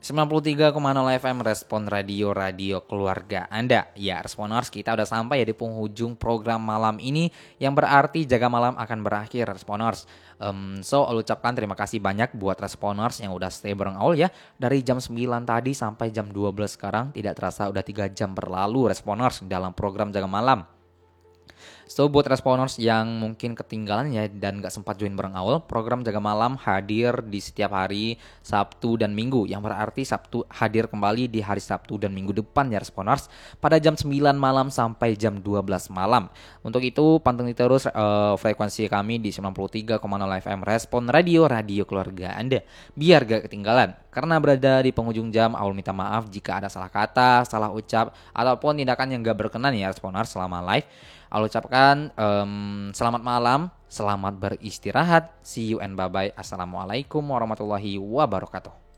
93,0 FM Respon Radio Keluarga Anda. Ya, Responers, kita udah sampai ya di penghujung program malam ini, yang berarti jaga malam akan berakhir, Responers. Ucapkan terima kasih banyak buat Responers yang udah stay bareng Aul ya. Dari jam 9 tadi sampai jam 12 sekarang, tidak terasa udah 3 jam berlalu, Responers, dalam program jaga malam. Buat Responers yang mungkin ketinggalan ya dan gak sempat join bareng Aul, program Jaga Malam hadir di setiap hari Sabtu dan Minggu, yang berarti Sabtu hadir kembali di hari Sabtu dan Minggu depan ya Responers, pada jam 9 malam sampai jam 12 malam. Untuk itu pantengin terus frekuensi kami di 93,0 FM Respon Radio Keluarga Anda, biar gak ketinggalan. Karena berada di penghujung jam, Aul minta maaf jika ada salah kata, salah ucap, ataupun tindakan yang gak berkenan ya Responers selama live. Aku ucapkan selamat malam, selamat beristirahat, see you and bye-bye. Assalamualaikum warahmatullahi wabarakatuh.